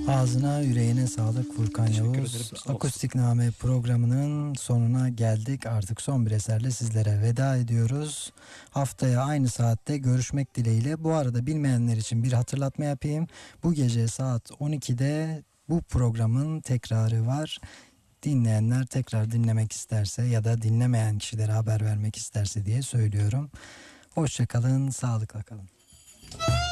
Ağzına yüreğine sağlık Furkan Teşekkür Yavuz. ederim. Sağ olsun. Akustikname programının sonuna geldik. Artık son bir eserle sizlere veda ediyoruz. Haftaya aynı saatte görüşmek dileğiyle. Bu arada bilmeyenler için bir hatırlatma yapayım. Bu gece saat 12'de bu programın tekrarı var. Dinleyenler tekrar dinlemek isterse ya da dinlemeyen kişilere haber vermek isterse diye söylüyorum. Hoşça kalın, sağlıkla kalın.